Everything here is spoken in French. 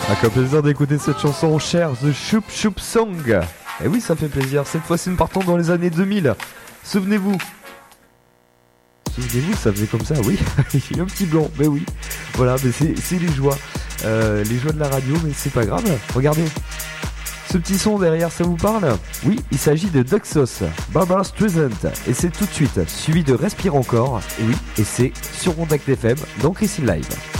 Ah, quel plaisir d'écouter cette chanson, cher The Shoop Shoop Song. Et oui, ça fait plaisir. Cette fois-ci, nous partons dans les années 2000. Souvenez-vous. Souvenez-vous, ça faisait comme ça, oui. Il y a un petit blanc, mais oui. Voilà, mais c'est les joies. Les joies de la radio, mais c'est pas grave. Regardez. Ce petit son derrière, ça vous parle? Oui, il s'agit de Duxos, Barbara Streisand. Et c'est tout de suite, suivi de Respire encore. Et oui, et c'est sur Contact FM, dans Christine Live.